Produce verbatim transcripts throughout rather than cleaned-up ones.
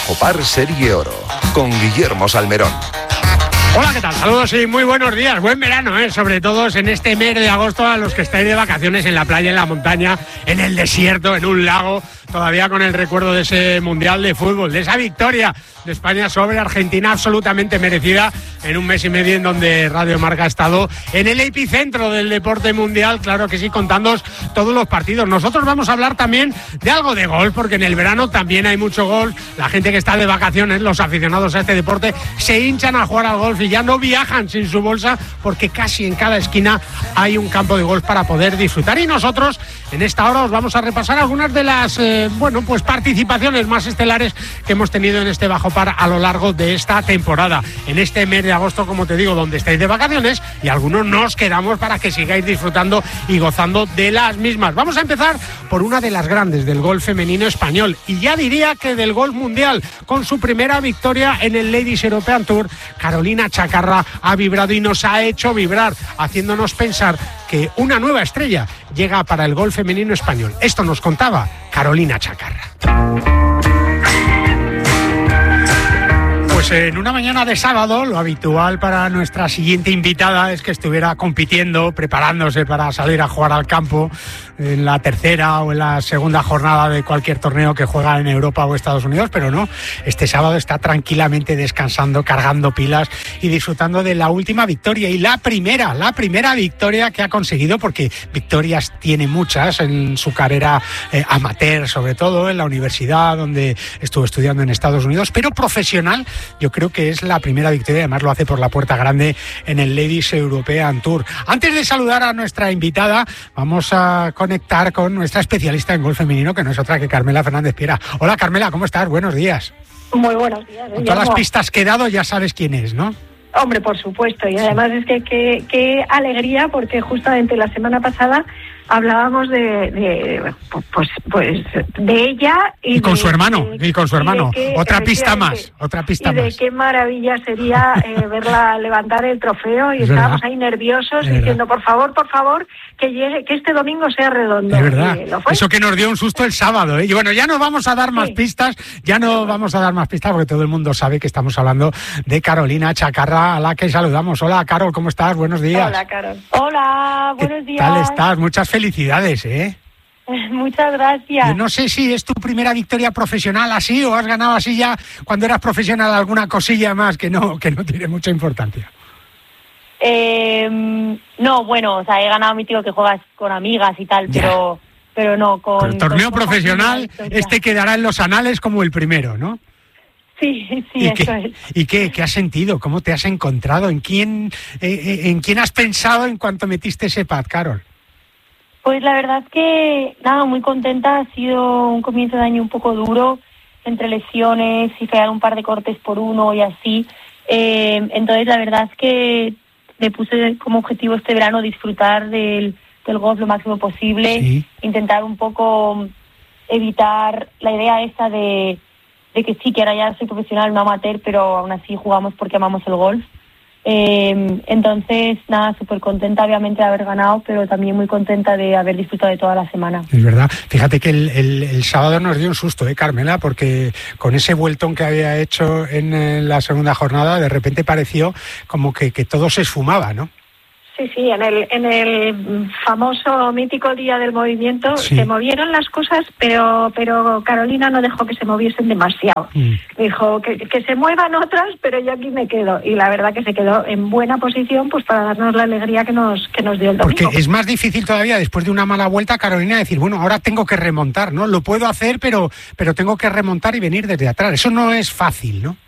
Bajo Par Serie Oro, con Guillermo Salmerón. Hola, ¿qué tal? Saludos y muy buenos días. Buen verano, ¿eh? Sobre todo en este mes de agosto, a los que estáis de vacaciones en la playa, en la montaña, en el desierto, en un lago, todavía con el recuerdo de ese Mundial de Fútbol, de esa victoria de España sobre Argentina, absolutamente merecida, en un mes y medio en donde Radio Marca ha estado en el epicentro del deporte mundial, claro que sí, contándoos todos los partidos. Nosotros vamos a hablar también de algo de golf, porque en el verano también hay mucho golf. La gente que está de vacaciones, los aficionados a este deporte, se hinchan a jugar al golf y ya no viajan sin su bolsa, porque casi en cada esquina hay un campo de golf para poder disfrutar. Y nosotros, en esta hora, os vamos a repasar algunas de las eh, bueno, pues participaciones más estelares que hemos tenido en este Bajo Par a lo largo de esta temporada. En este mes de agosto, como te digo, donde estáis de vacaciones, y algunos nos quedamos para que sigáis disfrutando y gozando de las mismas. Vamos a empezar por una de las grandes del golf femenino español, y ya diría que del golf mundial, con su primera victoria en el Ladies European Tour. Carolina Chacarra ha vibrado y nos ha hecho vibrar, haciéndonos pensar que una nueva estrella llega para el golf femenino español. Esto nos contaba Carolina Chacarra. Pues en una mañana de sábado, lo habitual para nuestra siguiente invitada es que estuviera compitiendo, preparándose para salir a jugar al campo en la tercera o en la segunda jornada de cualquier torneo que juega en Europa o Estados Unidos, pero no, este sábado está tranquilamente descansando, cargando pilas y disfrutando de la última victoria, y la primera, la primera victoria que ha conseguido, porque victorias tiene muchas en su carrera eh, amateur, sobre todo en la universidad donde estuvo estudiando en Estados Unidos, pero profesional. Yo creo que es la primera victoria, además lo hace por la puerta grande en el Ladies European Tour. Antes de saludar a nuestra invitada, vamos a conectar con nuestra especialista en golf femenino, que no es otra que Carmela Fernández Piera. Hola, Carmela, ¿cómo estás? Buenos días. Muy buenos días. Con todas las pistas que he dado ya sabes quién es, ¿no? Hombre, por supuesto, y además es que qué que alegría, porque justamente la semana pasada hablábamos de, de pues pues de ella y, y con de, su hermano de, y con su hermano que, otra pista más otra pista y de más. Qué maravilla sería eh, verla levantar el trofeo, y es estábamos verdad. ahí nerviosos Es diciendo verdad. por favor, por favor, que llegue, que este domingo sea redondo. Es verdad, y lo fue. eso que nos dio un susto el sábado, ¿eh? Y bueno, ya no vamos a dar más Sí. pistas, ya no vamos a dar más pistas, porque todo el mundo sabe que estamos hablando de Carolina Chacarra, a la que saludamos. Hola, Carol, ¿cómo estás? Buenos días. Hola, Carol. Hola, buenos ¿Qué días. tal estás? Muchas felicidades, ¿eh? Muchas gracias. Yo no sé si es tu primera victoria profesional así, o has ganado así ya cuando eras profesional alguna cosilla más que no, que no tiene mucha importancia. Eh, no, bueno, o sea, he ganado mi tío que juegas con amigas y tal, Ya. pero pero no con... Pero el torneo con profesional, victoria. este quedará en los anales como el primero, ¿no? Sí, sí, ¿Y eso qué, es. ¿y qué, qué has sentido? ¿Cómo te has encontrado? ¿En quién, eh, en quién has pensado en cuanto metiste ese pad, Carol? Pues la verdad es que, nada, muy contenta. Ha sido un comienzo de año un poco duro, entre lesiones y fallar un par de cortes por uno y así. Eh, entonces, la verdad es que me puse como objetivo este verano disfrutar del, del golf lo máximo posible, Sí. intentar un poco evitar la idea esa de, de que sí, que ahora ya soy profesional, no amateur, pero aún así jugamos porque amamos el golf. Eh, entonces, nada, súper contenta obviamente de haber ganado, pero también muy contenta de haber disfrutado de toda la semana. Es verdad. Fíjate que el, el, el sábado nos dio un susto, ¿eh, Carmela? Porque con ese vueltón que había hecho en, en la segunda jornada, de repente pareció como que, que todo se esfumaba, ¿no? Sí, sí, en el, en el famoso mítico día del movimiento Sí. se movieron las cosas, pero pero Carolina no dejó que se moviesen demasiado. Mm. Dijo que, que se muevan otras, pero yo aquí me quedo. Y la verdad que se quedó en buena posición, pues para darnos la alegría que nos que nos dio el domingo. Porque es más difícil todavía después de una mala vuelta, Carolina, decir, bueno, ahora tengo que remontar, ¿no? Lo puedo hacer, pero, pero tengo que remontar y venir desde atrás. Eso no es fácil, ¿no?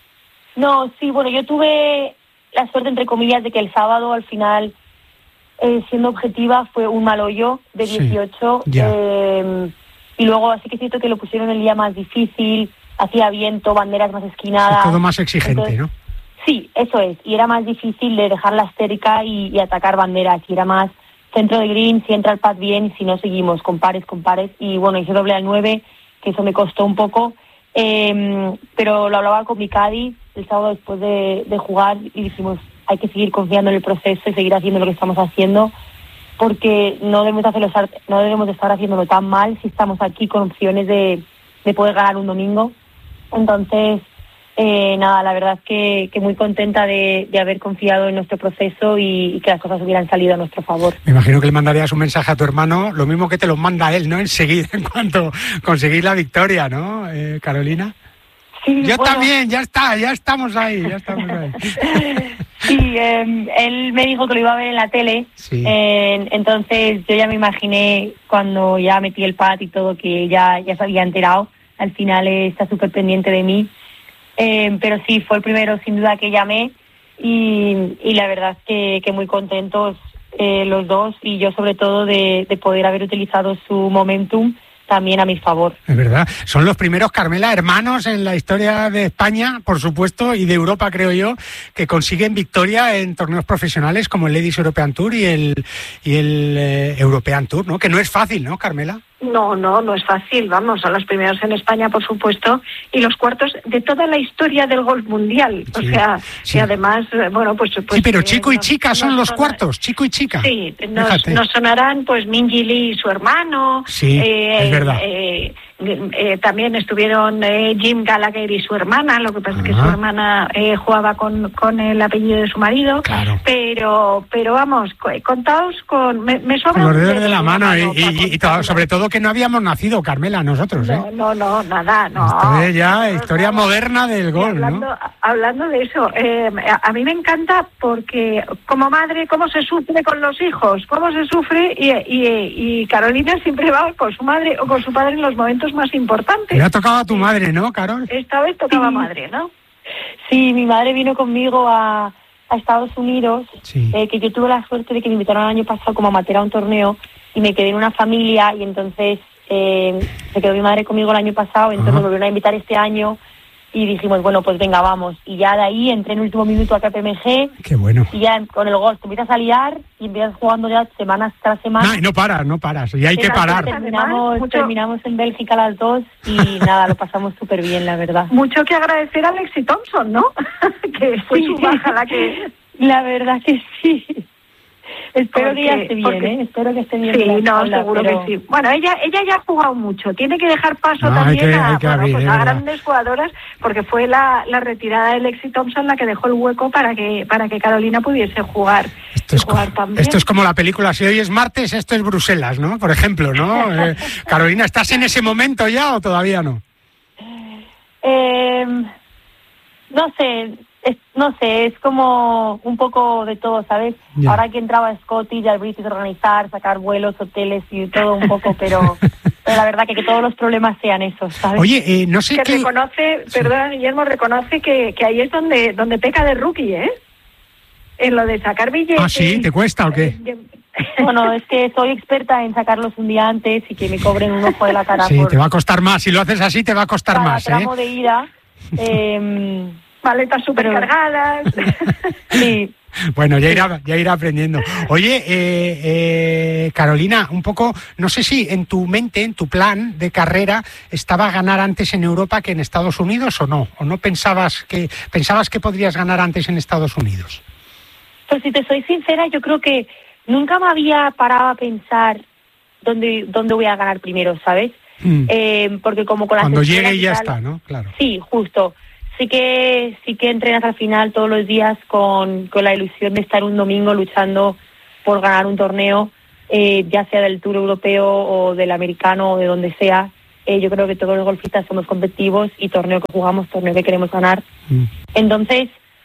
No, sí, bueno, yo tuve la suerte, entre comillas, de que el sábado al final, eh, siendo objetiva, fue un mal hoyo de Sí, dieciocho. ya. Eh, y luego así que es cierto que lo pusieron el día más difícil, hacía viento, banderas más esquinadas. Todo más exigente, Entonces, ¿no? Sí, eso es. Y era más difícil de dejarlas cerca y, y atacar banderas. Y era más centro de green, si entra el pad bien, y si no, seguimos con pares, con pares. Y bueno, hice doble al nueve, que eso me costó un poco. Eh, pero lo hablaba con mi caddy el sábado después de, de jugar y dijimos, hay que seguir confiando en el proceso y seguir haciendo lo que estamos haciendo, porque no debemos, hacerlo, no debemos de estar haciéndolo tan mal si estamos aquí con opciones de, de poder ganar un domingo. Entonces, eh, nada, la verdad es que, que muy contenta de, de haber confiado en nuestro proceso y, y que las cosas hubieran salido a nuestro favor. Me imagino que le mandarías un mensaje a tu hermano, lo mismo que te lo manda él, ¿no? Enseguida, en cuanto conseguís la victoria, ¿no, eh, Carolina? Sí, Yo bueno, también, ya está, ya estamos ahí, ya estamos ahí. Sí, eh, él me dijo que lo iba a ver en la tele, Sí. eh, entonces yo ya me imaginé cuando ya metí el pad y todo que ya, ya se había enterado. Al final eh, está súper pendiente de mí, eh, pero sí, fue el primero sin duda que llamé y, y la verdad es que, que muy contentos eh, los dos y yo sobre todo de, de poder haber utilizado su momentum también a mi favor. Es verdad, son los primeros, Carmela, hermanos en la historia de España, por supuesto, y de Europa, creo yo, que consiguen victoria en torneos profesionales como el Ladies European Tour y el y el eh, European Tour, ¿no? Que no es fácil, ¿no, Carmela? No, no, no es fácil, vamos, son los primeros en España, por supuesto, y los cuartos de toda la historia del golf mundial. Sí, o sea, sí. y además, eh, bueno, pues... pues sí, pero eh, chico y nos- chica son nos los sona- cuartos, chico y chica. Sí, nos, Fíjate. nos sonarán pues Minji Lee y su hermano. Sí, es verdad. eh, eh, también estuvieron eh, Jim Gallagher y su hermana, lo que pasa es que Ajá. su hermana eh, jugaba con, con el apellido de su marido. Claro. Pero, pero vamos, co- contaos con... Me, me sobra Los un dedos dedo de la mano para y, y- y todo, contarlo. sobre todo que no habíamos nacido, Carmela, nosotros, ¿eh? No, no, no, nada, no. Esto es ya No, historia no. moderna del Y golf, hablando, ¿no? hablando de eso, eh, a, a mí me encanta porque como madre, cómo se sufre con los hijos, cómo se sufre y, y, y Carolina siempre va con su madre o con su padre en los momentos más importantes. Le ha tocado a tu madre, ¿no, Carol? Esta vez tocaba Sí. madre, ¿no? Sí, mi madre vino conmigo a, a Estados Unidos, Sí. eh, que yo tuve la suerte de que me invitaron el año pasado como amateur a un torneo y me quedé en una familia y entonces eh, se quedó mi madre conmigo el año pasado, entonces Ajá. me volvieron a invitar este año y dijimos, bueno, pues venga, vamos. Y ya de ahí entré en el último minuto a K P M G Qué bueno. y ya con el golf te empiezas a liar y empiezas jugando ya semanas tras semana. No, y no paras, no paras, y hay que Era parar. suerte. Terminamos, Además, mucho- terminamos en Bélgica las dos y nada, lo pasamos súper bien, la verdad. Mucho que agradecer a Alexi Thompson, ¿no? Que fue Sí. su baja la que... La verdad que sí. Espero que ya Porque- esté bien, porque- ¿eh? Espero que esté bien. de Sí, la no, espalda, seguro pero- que sí. Bueno, ella ella ya ha jugado mucho. Tiene que dejar paso No, hay también que- a, hay que bueno, abrir, pues es a verdad. grandes jugadoras, porque fue la, la retirada de Lexi Thompson la que dejó el hueco para que para que Carolina pudiese jugar. Esto es, y jugar co- también. esto es como la película, si hoy es martes, esto es Bruselas, ¿no? Por ejemplo, ¿no? Eh, Carolina, ¿estás en ese momento ya o todavía no? Eh, no sé, es, no sé, es como un poco de todo, ¿sabes? Ya. Ahora que entraba Scotty, ya el British organizar, sacar vuelos, hoteles y todo un poco, pero, pero la verdad que, que todos los problemas sean esos, ¿sabes? Oye, eh, no sé que qué... reconoce, Sí. perdona Guillermo, reconoce que, que ahí es donde donde peca de rookie, ¿eh? En lo de sacar billetes. Ah, ¿sí? ¿Te cuesta o qué? Bueno, es que soy experta en sacarlos un día antes y que me cobren un ojo de la cara Sí, por te va a costar más. Si lo haces así, te va a costar cada más, ¿eh? tramo de ida. Eh, Maletas supercargadas. sí, Bueno, ya irá, ya irá aprendiendo. Oye, eh, eh, Carolina, un poco, no sé si en tu mente, en tu plan de carrera, estaba ganar antes en Europa que en Estados Unidos o no, o no pensabas que pensabas que podrías ganar antes en Estados Unidos. pues si te soy sincera, yo creo que nunca me había parado a pensar dónde, dónde voy a ganar primero, ¿sabes? Mm. Eh, porque como con las Cuando escuelas llegue y ya tal- está, ¿no? Claro. Sí, justo. Sí que sí que entrenas al final todos los días con, con la ilusión de estar un domingo luchando por ganar un torneo, eh, ya sea del Tour Europeo o del Americano o de donde sea. Eh, yo creo que todos los golfistas somos competitivos y torneo que jugamos, torneo que queremos ganar. Mm. Entonces,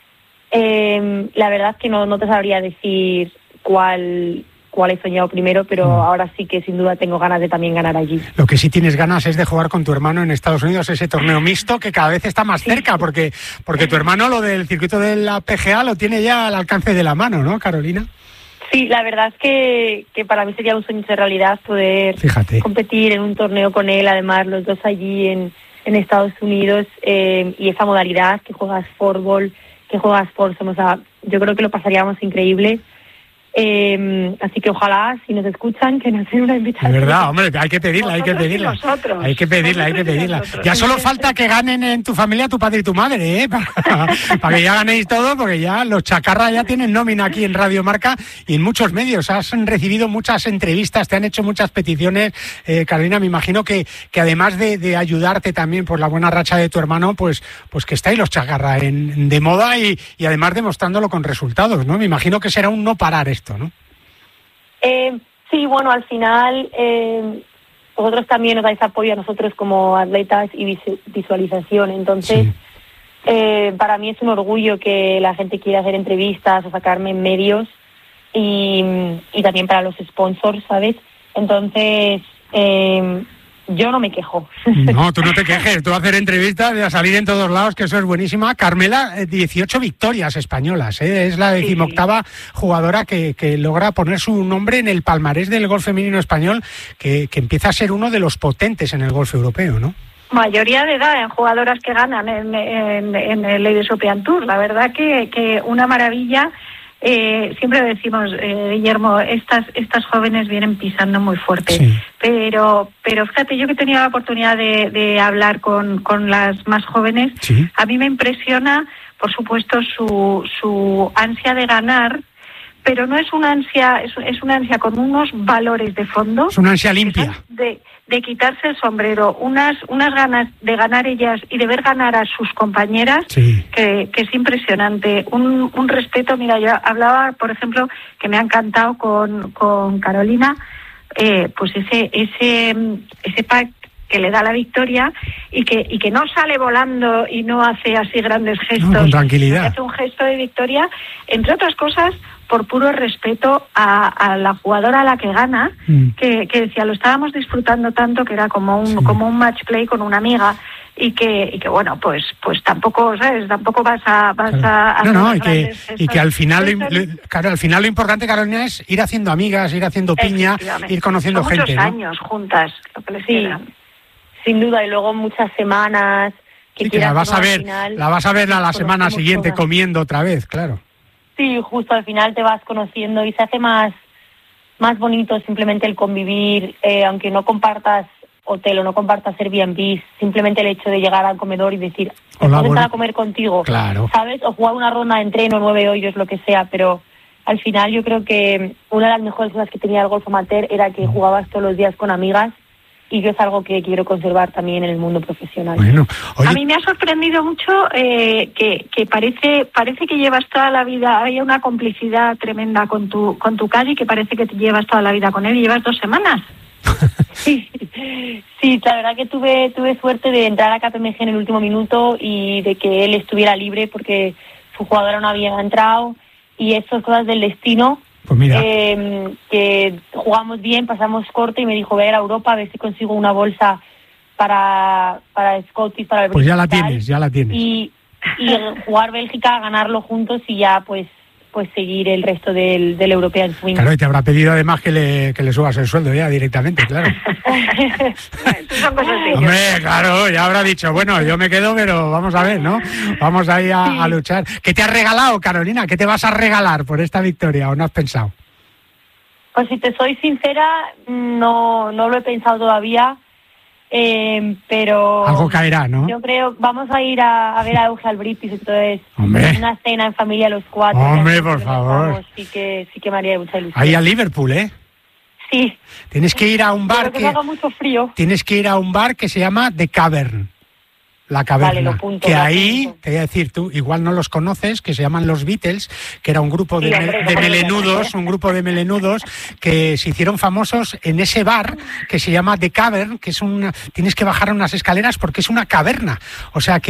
eh, la verdad es que no, no te sabría decir cuál cuál he soñado primero, pero Mm. ahora sí que sin duda tengo ganas de también ganar allí. Lo que sí tienes ganas es de jugar con tu hermano en Estados Unidos, ese torneo mixto que cada vez está más cerca, porque porque tu hermano lo del circuito de la P G A lo tiene ya al alcance de la mano, ¿no, Carolina? Sí, la verdad es que, que para mí sería un sueño de realidad poder Fíjate. competir en un torneo con él, además los dos allí en, en Estados Unidos, eh, y esa modalidad que juegas fútbol, que juegas foursome, o sea, yo creo que lo pasaríamos increíble. Eh, así que ojalá, si nos escuchan, que nos den una invitación. Es verdad, hombre, hay que pedirla, hay que pedirla. Nosotros. Hay que pedirla, hay que pedirla. Ya solo falta que ganen en tu familia tu padre y tu madre, ¿eh? Para, para que ya ganéis todo, porque ya los chacarras ya tienen nómina aquí en Radio Marca y en muchos medios. Has recibido muchas entrevistas, te han hecho muchas peticiones. Eh, Carolina, me imagino que, que además de, de ayudarte también por la buena racha de tu hermano, pues, pues que estáis los chacarras en, de moda y, y además demostrándolo con resultados, ¿no? Me imagino que será un no parar esto, ¿no? Eh, sí, bueno, al final eh, vosotros también nos dais apoyo a nosotros como atletas y visu- visualización, entonces sí. eh, para mí es un orgullo que la gente quiera hacer entrevistas o sacarme en medios y, y también para los sponsors, ¿sabes? Entonces eh, yo no me quejo. No, tú no te quejes, tú hacer entrevistas y a salir en todos lados, que eso es buenísima. Carmela, dieciocho victorias españolas, ¿eh? Es la decimoctava sí. jugadora que, que logra poner su nombre en el palmarés del golf femenino español, que, que empieza a ser uno de los potentes en el golf europeo, ¿no? Mayoría de edad en jugadoras que ganan en, en, en el Ladies European Tour. La verdad que, que una maravilla. Eh, siempre decimos, eh, Guillermo, estas estas jóvenes vienen pisando muy fuerte, sí. pero pero fíjate, yo que he tenido la oportunidad de, de hablar con, con las más jóvenes, sí. a mí me impresiona, por supuesto, su su ansia de ganar, pero no es una ansia, es, es una ansia con unos valores de fondo. Es una ansia limpia. De, de quitarse el sombrero, unas unas ganas de ganar ellas y de ver ganar a sus compañeras, sí. que, que es impresionante. Un, un respeto, mira, yo hablaba, por ejemplo, que me ha encantado con, con Carolina, eh, pues ese ese ese pack que le da la victoria y que y que no sale volando y no hace así grandes gestos. No, con tranquilidad. Hace un gesto de victoria, entre otras cosas, por puro respeto a, a la jugadora a la que gana, mm. que, que decía, lo estábamos disfrutando tanto que era como un sí. como un match play con una amiga y que y que bueno, pues pues tampoco, ¿sabes? Tampoco vas a vas claro. a No, no, y que y que al final lo, lo, claro, al final lo importante, Carolina, es ir haciendo amigas, ir haciendo piña, ir conociendo Son gente, muchos ¿no? años juntas, lo que les sí. queda. Sin duda, y luego muchas semanas que, sí, que la vas a ver, final, la vas a ver a la semana siguiente todas. Comiendo otra vez, claro. Sí, justo al final te vas conociendo y se hace más más bonito simplemente el convivir, eh, aunque no compartas hotel o no compartas Airbnb, simplemente el hecho de llegar al comedor y decir, hola, bueno, bueno. a comer contigo, claro. ¿sabes? O jugar una ronda de entreno, nueve hoyos, lo que sea, pero al final yo creo que una de las mejores cosas que tenía el golf amateur era que jugabas todos los días con amigas. Y yo es algo que quiero conservar también en el mundo profesional. Bueno, oye... A mí me ha sorprendido mucho eh, que, que parece parece que llevas toda la vida, hay una complicidad tremenda con tu con tu Cadi, que parece que te llevas toda la vida con él y llevas dos semanas. sí, sí, la verdad que tuve tuve suerte de entrar a K P M G en el último minuto y de que él estuviera libre porque su jugadora no había entrado y esas cosas del destino. Pues mira. Eh, que jugamos bien, pasamos corte y me dijo, voy a ir a Europa a ver si consigo una bolsa para para Scottish, para el Pues ya la tienes, ya la tienes. Y, y jugar Bélgica, ganarlo juntos y ya pues pues seguir el resto del, del European Swing. Claro, y te habrá pedido además que le, que le subas el sueldo ya directamente, claro. Son cosas así. Hombre, claro, ya habrá dicho, bueno, yo me quedo, pero vamos a ver, ¿no? Vamos ahí a, sí. a luchar. ¿Qué te has regalado, Carolina? ¿Qué te vas a regalar por esta victoria o no has pensado? Pues si te soy sincera, no, no lo he pensado todavía. Eh, pero algo caerá, ¿no? Yo creo, vamos a ir a, a ver a Euge Albritis, entonces Hombre. Una cena en familia los cuatro. Hombre, por favor. Sí que, sí que me haría mucha ilusión. Ahí a Liverpool, ¿eh? Sí. Tienes que ir a un bar que, que haga mucho frío. Tienes que ir a un bar que se llama The Cavern. La Caverna, vale, lo punto, que lo ahí, punto. te voy a decir, tú igual no los conoces, que se llaman los Beatles, que era un grupo de, sí, hombre, de melenudos, un grupo de melenudos que se hicieron famosos en ese bar que se llama The Cavern, que es un, tienes que bajar unas escaleras porque es una caverna, o sea que